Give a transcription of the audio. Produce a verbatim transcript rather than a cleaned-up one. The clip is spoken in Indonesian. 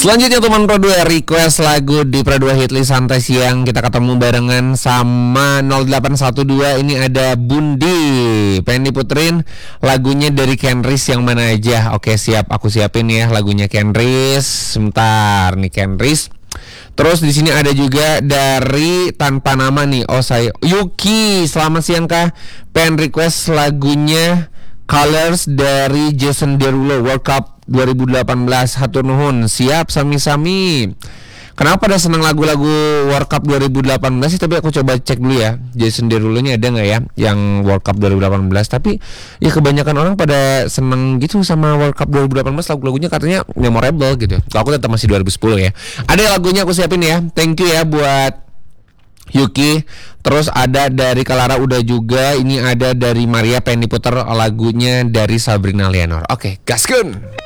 Selanjutnya teman Pro dua request lagu di Pro dua Hitlist Santai Siang. Kita ketemu barengan sama nol delapan satu dua. Ini ada Bundi. Pengen diputerin lagunya dari Kenris yang mana aja? Oke siap, aku siapin ya lagunya Kenris. Sebentar nih Kenris. Terus di sini ada juga dari tanpa nama nih. Oh saya Yuki. Selamat siang kah? Pengen request lagunya Colors dari Jason Derulo World Cup dua ribu delapan belas. Hatur nuhun. Siap sami-sami. Kenapa pada senang lagu-lagu World Cup dua ribu delapan belas sih? Tapi aku coba cek dulu ya. Jason Derulo-nya ada nggak ya yang World Cup dua ribu delapan belas? Tapi ya kebanyakan orang pada seneng gitu sama World Cup dua ribu delapan belas. Lagu-lagunya katanya memorable gitu. Aku tetap masih dua ribu sepuluh ya. Ada lagunya aku siapin ya. Thank you ya buat Yuki. Terus ada dari Kalara udah juga. Ini ada dari Maria, pengen diputer lagunya dari Sabrina Leonor. Oke, gaskeun.